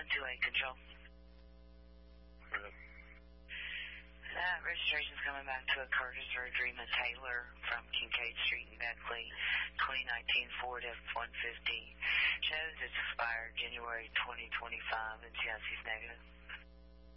128 control. That registration's coming back to a Curtis or Dreamer Taylor from Kincaid Street in Beckley, 2019 Ford F-150. Shows it's expired January 2025 and CIC's negative.